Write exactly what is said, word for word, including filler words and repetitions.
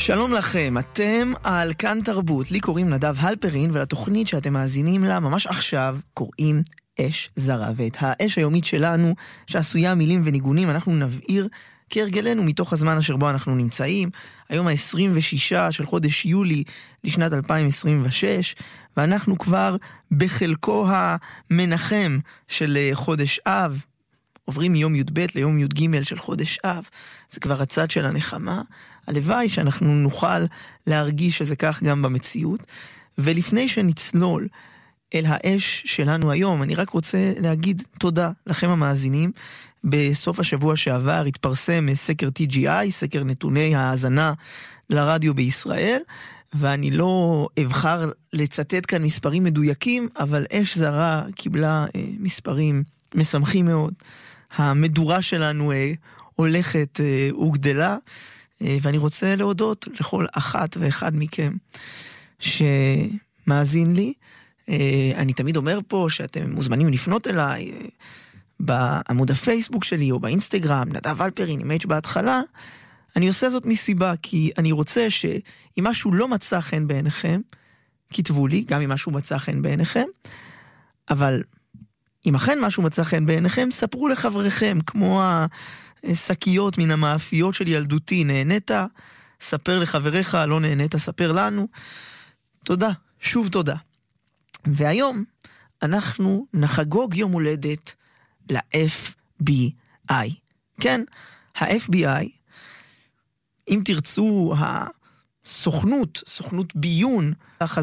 שלום לכם, אתם על כאן תרבות, לי קוראים נדב הלפרין, ולתוכנית שאתם מאזינים לה ממש עכשיו קוראים אש זרה, ואת האש היומית שלנו, שעשויה מילים וניגונים, אנחנו נבעיר כהרגלנו מתוך הזמן אשר בו אנחנו נמצאים, היום ה-עשרים ושישה של חודש יולי לשנת אלפיים עשרים ושש, ואנחנו כבר בחלקו המנחם של חודש אב, עוברים מיום י' ב' ליום י' ג' של חודש אב, זה כבר הצד של הנחמה, הלוואי שאנחנו נוכל להרגיש שזה כך גם במציאות, ולפני שנצלול אל האש שלנו היום, אני רק רוצה להגיד תודה לכם המאזינים. בסוף השבוע שעבר התפרסם סקר טי ג'י איי, סקר נתוני ההאזנה לרדיו בישראל, ואני לא אבחר לצטט כאן מספרים מדויקים, אבל אש זרה קיבלה אה, מספרים משמחים מאוד. המדורה שלנו אה, הולכת אה, וגדלה, אה, ואני רוצה להודות לכל אחת ואחד מכם שמאזין לי. אה, אני תמיד אומר פה שאתם מוזמנים לפנות אליי אה, בעמוד הפייסבוק שלי או באינסטגרם, נדב הלפרין עם H בהתחלה. אני עושה זאת מסיבה, כי אני רוצה שאם משהו לא מצא חן בעיניכם, כתבו לי, גם אם משהו מצא חן בעיניכם, אבל אם אכן משהו מצא חן בעיניכם, ספרו לחבריכם, כמו השקיות מן המאפיות של ילדותי, נהנית, ספר לחבריך, לא נהנית, ספר לנו. תודה, שוב תודה. והיום אנחנו נחגוג יום הולדת ל-אף בי איי. כן, ה-אף בי איי, אם תרצו, הסוכנות, סוכנות ביון,